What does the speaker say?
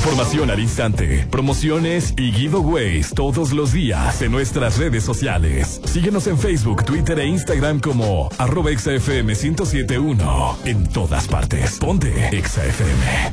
Información al instante, promociones y giveaways todos los días en nuestras redes sociales. Síguenos en Facebook, Twitter e Instagram como @XFM 1071. En todas partes. Ponte XFM.